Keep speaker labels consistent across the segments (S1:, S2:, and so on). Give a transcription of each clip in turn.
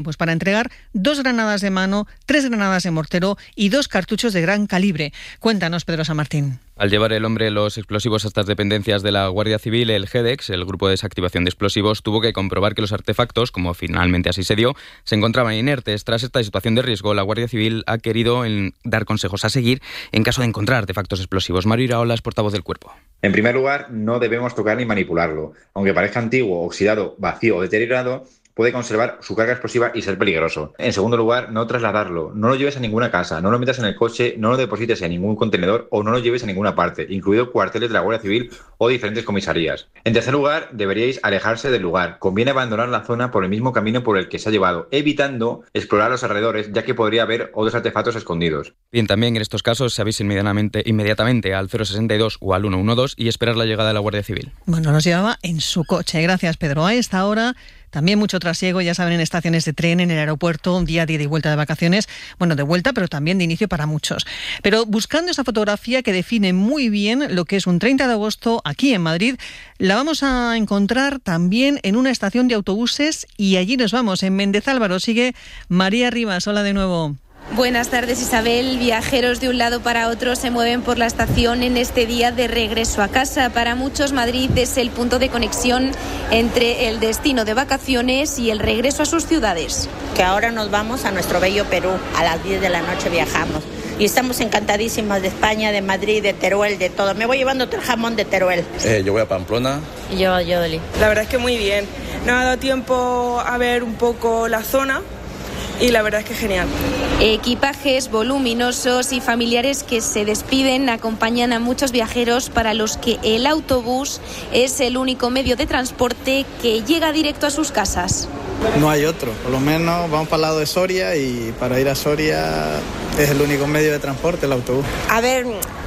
S1: pues para entregar 2 granadas de mano, 3 granadas de mortero y 2 cartuchos de gran calibre. Cuéntanos, Pedro San Martín.
S2: Al llevar el hombre los explosivos a estas dependencias de la Guardia Civil, el GEDEX, el Grupo de Desactivación de Explosivos, tuvo que comprobar que los artefactos, como finalmente así se dio, se encontraban inertes. Tras esta situación de riesgo, la Guardia Civil ha querido dar consejos a seguir en caso de encontrar artefactos explosivos. Mario Iraola es portavoz del Cuerpo.
S3: En primer lugar, no debemos tocar ni manipularlo. Aunque parezca antiguo, oxidado, vacío o deteriorado, puede conservar su carga explosiva y ser peligroso. En segundo lugar, no trasladarlo. No lo lleves a ninguna casa, no lo metas en el coche, no lo deposites en ningún contenedor o no lo lleves a ninguna parte, incluido cuarteles de la Guardia Civil o diferentes comisarías. En tercer lugar, deberíais alejarse del lugar. Conviene abandonar la zona por el mismo camino por el que se ha llevado, evitando explorar los alrededores, ya que podría haber otros artefactos escondidos.
S2: Bien, también en estos casos se avisa inmediatamente al 062 o al 112 y esperar la llegada de la Guardia Civil.
S1: Bueno, nos llevaba en su coche. Gracias, Pedro. A esta hora también mucho trasiego, ya saben, en estaciones de tren, en el aeropuerto, un día de ida y vuelta de vacaciones. Bueno, de vuelta, pero también de inicio para muchos. Pero buscando esa fotografía que define muy bien lo que es un 30 de agosto aquí en Madrid, la vamos a encontrar también en una estación de autobuses y allí nos vamos. En Méndez Álvaro sigue María Rivas. Hola de nuevo.
S4: Buenas tardes, Isabel. Viajeros de un lado para otro se mueven por la estación en este día de regreso a casa. Para muchos, Madrid es el punto de conexión entre el destino de vacaciones y el regreso a sus ciudades.
S5: Que ahora nos vamos a nuestro bello Perú. A las 10 de la noche viajamos. Y estamos encantadísimas de España, de Madrid, de Teruel, de todo. Me voy llevando todo el jamón de Teruel.
S6: Yo voy a Pamplona.
S7: Y yo a Valladolid.
S8: La verdad es que muy bien. No ha dado tiempo a ver un poco la zona. Y la verdad es que genial.
S4: Equipajes voluminosos y familiares que se despiden acompañan a muchos viajeros para los que el autobús es el único medio de transporte que llega directo a sus casas.
S9: No hay otro, por lo menos vamos para el lado de Soria y para ir a Soria es el único medio de transporte, el autobús.
S10: A ver,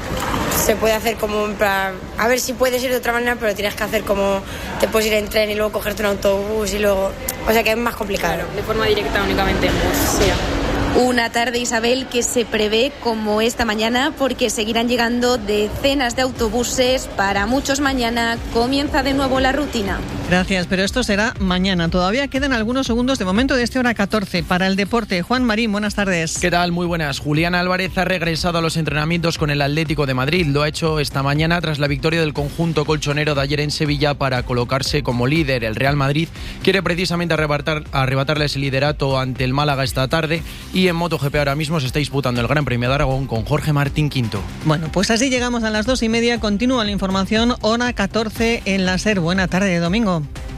S10: se puede hacer como en plan, a ver si puedes ir de otra manera, pero tienes que hacer como te puedes ir en tren y luego cogerte un autobús y luego, o sea que es más complicado.
S7: Claro, de forma directa únicamente en bus. Sí.
S4: Una tarde, Isabel, que se prevé como esta mañana porque seguirán llegando decenas de autobuses. Para muchos mañana comienza de nuevo la rutina.
S1: Gracias, pero esto será mañana. Todavía quedan algunos segundos de momento de hora 14 para el deporte. Juan Marín, buenas tardes.
S11: ¿Qué tal? Muy buenas. Julián Álvarez ha regresado a los entrenamientos con el Atlético de Madrid. Lo ha hecho esta mañana tras la victoria del conjunto colchonero de ayer en Sevilla para colocarse como líder. El Real Madrid quiere precisamente arrebatarle ese liderato ante el Málaga esta tarde. Y en MotoGP ahora mismo se está disputando el Gran Premio de Aragón con Jorge Martín Quinto.
S1: Bueno, pues así llegamos a las 2:30. Continúa la información, hora 14 en la SER. Buena tarde de domingo.